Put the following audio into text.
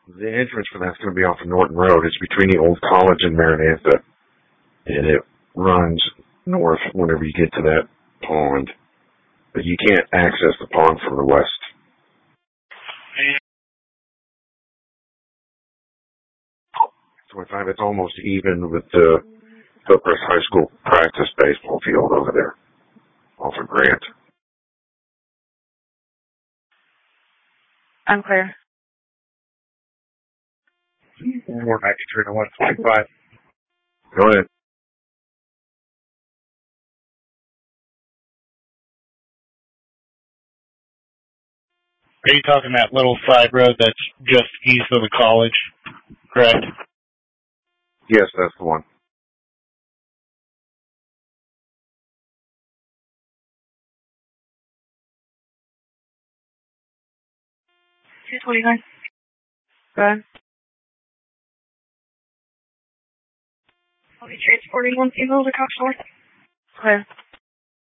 The entrance for that's going to be off of Norton Road. It's between the old college and Maranatha, and it runs north whenever you get to that pond. But you can't access the pond from the west. So I find it's almost even with the Hillcrest High School practice baseball field over there, off of Grant. Unclear. More 93 to 125. Go ahead. Are you talking that little side road that's just east of the college, correct? Yes, that's the one. $229. Go ahead. I'll be transporting one female to Cox North. Clear.